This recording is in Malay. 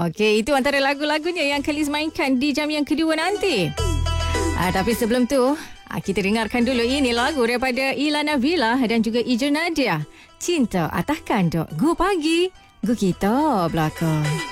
Okey, itu antara lagu-lagunya yang Khalis mainkan di jam yang kedua nanti. Tapi sebelum tu, kita dengarkan dulu ini lagu daripada Ilana Villa dan juga Ijo Nadia. Cinta Atas Kanduk. Gu pagi, gu kita belakang.